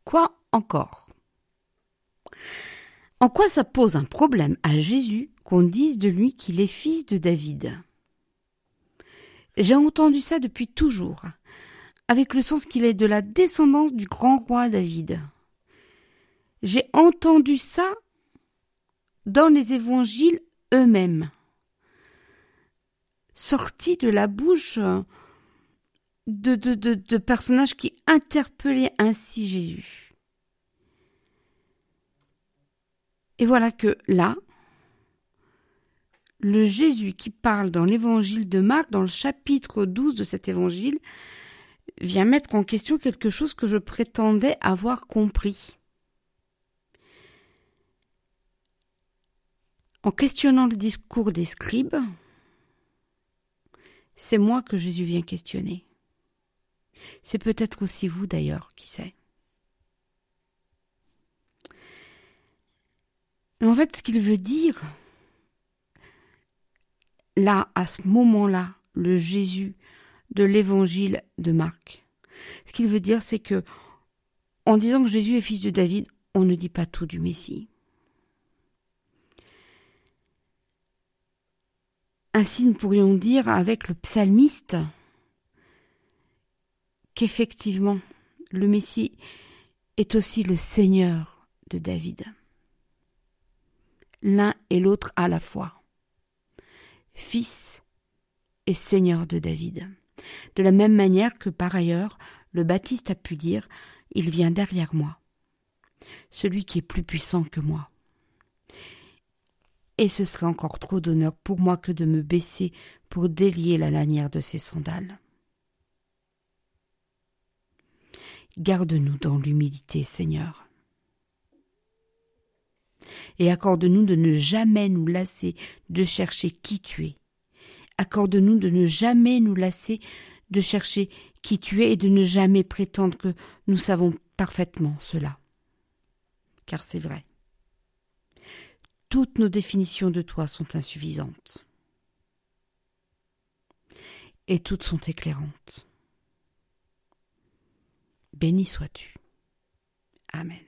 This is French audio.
Quoi encore? En quoi ça pose un problème à Jésus qu'on dise de lui qu'il est fils de David? J'ai entendu ça depuis toujours, avec le sens qu'il est de la descendance du grand roi David. J'ai entendu ça dans les évangiles eux-mêmes, sortis de la bouche de personnages qui interpellaient ainsi Jésus. Et voilà que là, le Jésus qui parle dans l'évangile de Marc, dans le chapitre 12 de cet évangile, vient mettre en question quelque chose que je prétendais avoir compris. En questionnant le discours des scribes, c'est moi que Jésus vient questionner. C'est peut-être aussi vous d'ailleurs, qui sait. Mais en fait, ce qu'il veut dire, là, à ce moment-là, le Jésus de l'évangile de Marc, ce qu'il veut dire, c'est que, en disant que Jésus est fils de David, on ne dit pas tout du Messie. Ainsi, nous pourrions dire avec le psalmiste qu'effectivement, le Messie est aussi le Seigneur de David. L'un et l'autre à la fois, fils et Seigneur de David. De la même manière que par ailleurs, le Baptiste a pu dire « Il vient derrière moi, celui qui est plus puissant que moi. » Et ce serait encore trop d'honneur pour moi que de me baisser pour délier la lanière de ses sandales. Garde-nous dans l'humilité, Seigneur. Et accorde-nous de ne jamais nous lasser de chercher qui tu es. Accorde-nous de ne jamais nous lasser de chercher qui tu es et de ne jamais prétendre que nous savons parfaitement cela. Car c'est vrai. Toutes nos définitions de toi sont insuffisantes. Et toutes sont éclairantes. Béni sois-tu. Amen.